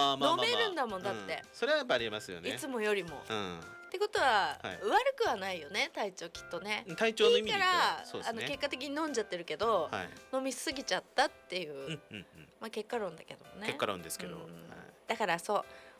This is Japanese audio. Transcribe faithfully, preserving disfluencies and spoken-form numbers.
あーまあまあまあ飲めるんだもんだって、 うんそれはやっぱありますよね。 いつもよりも、 うんってことは、 はい悪くはないよね体調きっとね。 体調の意味いいかで言ったら、 らそうですね。 あの結果的に飲んじゃってるけど、 はい飲みすぎちゃったっていう、 うんうんうんまあ結果論だけどもね。 結果論ですけど、 うんはいだからそう